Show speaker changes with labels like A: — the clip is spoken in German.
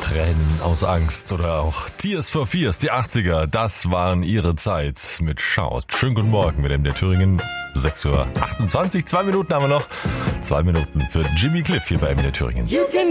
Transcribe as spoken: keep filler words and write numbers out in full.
A: Tränen aus Angst oder auch Tears for Fears, die achtziger, das waren ihre Zeit mit Shout. Schönen guten Morgen mit dem der Thüringen, sechs Uhr achtundzwanzig, zwei Minuten haben wir noch, zwei Minuten für Jimmy Cliff hier bei M D R Thüringen.